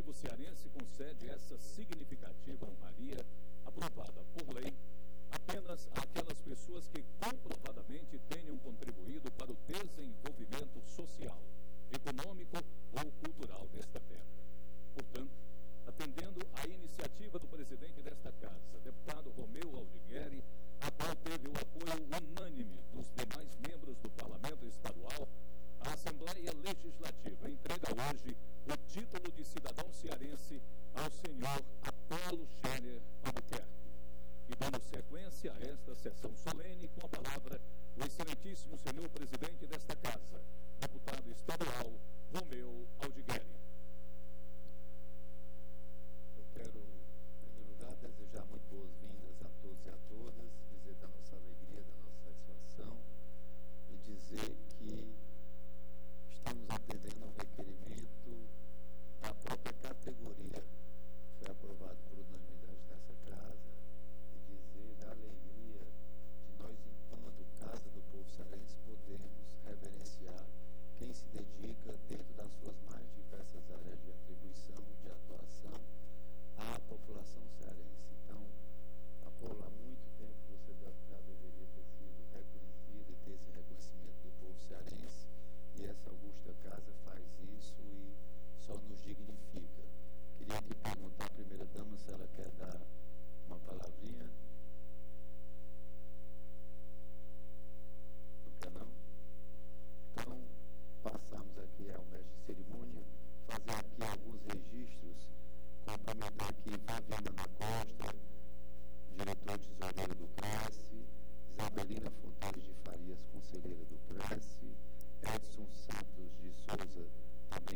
Legislativo cearense concede essa significativa honraria, aprovada por lei, apenas àquelas pessoas que comprovadamente tenham contribuído para o desenvolvimento social, econômico ou cultural desta terra. Portanto, atendendo à iniciativa do presidente desta Casa, deputado Romeu Aldigueri, a qual teve o apoio unânime dos demais membros do Parlamento Estadual, a Assembleia Legislativa entrega hoje o título de cidadão cearense ao senhor Apolo Scherer Albuquerque. E dando sequência a esta sessão solene, com a palavra, o excelentíssimo senhor presidente desta Casa, deputado estadual Romeu Aldigueri.